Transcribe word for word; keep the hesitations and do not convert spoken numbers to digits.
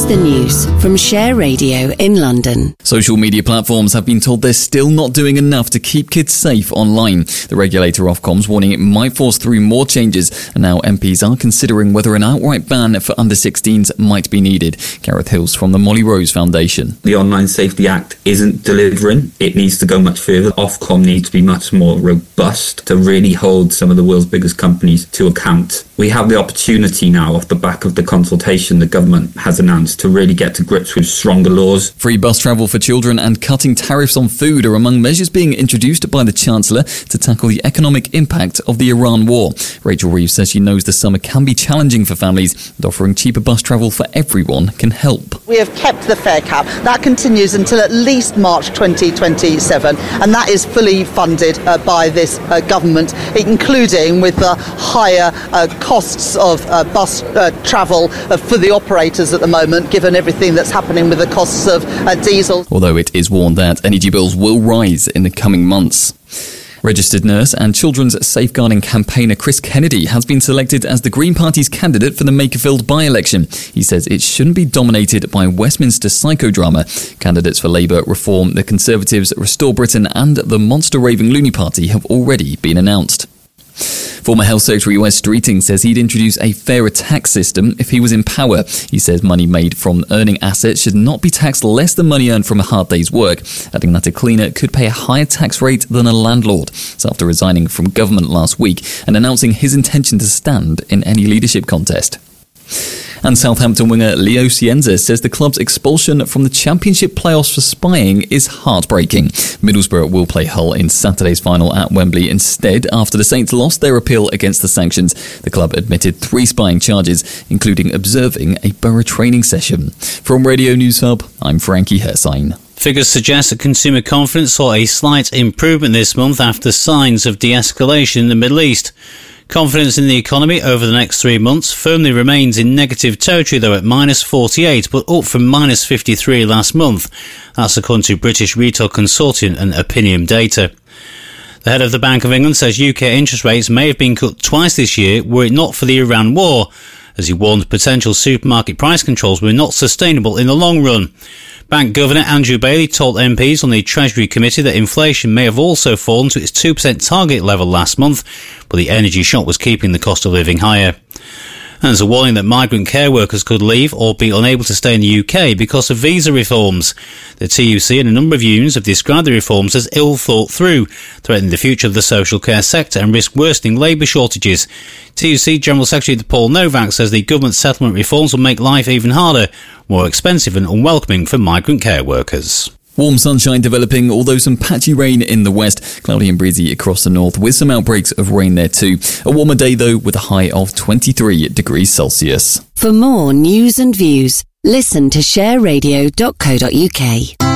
the news from Share Radio in London. Social media platforms have been told they're still not doing enough to keep kids safe online. The regulator Ofcom's warning it might force through more changes, and now M Ps are considering whether an outright ban for under sixteens might be needed. Gareth Hills from the Molly Rose Foundation. The Online Safety Act isn't delivering. It needs to go much further. Ofcom needs to be much more robust to really hold some of the world's biggest companies to account. We have the opportunity now, off the back of the consultation the government has announced, to really get to grips with stronger laws. Free bus travel for children and cutting tariffs on food are among measures being introduced by the Chancellor to tackle the economic impact of the Iran war. Rachel Reeves says she knows the summer can be challenging for families, and offering cheaper bus travel for everyone can help. We have kept the fare cap. That continues until at least March twenty twenty-seven, and that is fully funded uh, by this uh, government, including with the higher uh, costs of uh, bus uh, travel uh, for the operators at the moment, given everything that's happening with the costs of uh, diesel. Although it is warned that energy bills will rise in the coming months. Registered nurse and children's safeguarding campaigner Chris Kennedy has been selected as the Green Party's candidate for the Makerfield by-election. He says it shouldn't be dominated by Westminster psychodrama. Candidates for Labour, Reform, the Conservatives, Restore Britain and the Monster Raving Loony Party have already been announced. Former Health Secretary Wes Streeting says he'd introduce a fairer tax system if he was in power. He says money made from earning assets should not be taxed less than money earned from a hard day's work, adding that a cleaner could pay a higher tax rate than a landlord. So after resigning from government last week and announcing his intention to stand in any leadership contest. And Southampton winger Leo Cienza says the club's expulsion from the Championship playoffs for spying is heartbreaking. Middlesbrough will play Hull in Saturday's final at Wembley instead after the Saints lost their appeal against the sanctions. The club admitted three spying charges, including observing a Borough training session. From Radio News Hub, I'm Frankie Hersine. Figures suggest that consumer confidence saw a slight improvement this month after signs of de-escalation in the Middle East. Confidence in the economy over the next three months firmly remains in negative territory, though at minus forty-eight, but up from minus fifty-three last month. That's according to British Retail Consortium and Opinium data. The head of the Bank of England says U K interest rates may have been cut twice this year were it not for the Iran war, as he warned potential supermarket price controls were not sustainable in the long run. Bank Governor Andrew Bailey told M Ps on the Treasury Committee that inflation may have also fallen to its two percent target level last month, but the energy shock was keeping the cost of living higher. And there's a warning that migrant care workers could leave or be unable to stay in the U K because of visa reforms. The T U C and a number of unions have described the reforms as ill thought through, threatening the future of the social care sector and risk worsening labour shortages. T U C General Secretary Paul Novak says the government settlement reforms will make life even harder, more expensive and unwelcoming for migrant care workers. Warm sunshine developing, although some patchy rain in the west. Cloudy and breezy across the north with some outbreaks of rain there too. A warmer day though with a high of twenty-three degrees Celsius. For more news and views, listen to share radio dot co dot uk.